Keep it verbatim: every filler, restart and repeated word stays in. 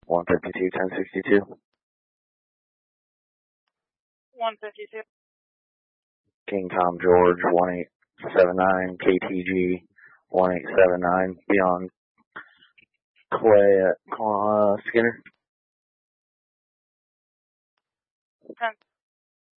one fifty-two, ten sixty-two. one fifty-two. King Tom George, one eight seven nine, K T G, one eight seven nine, beyond Clay at uh, Skinner. ten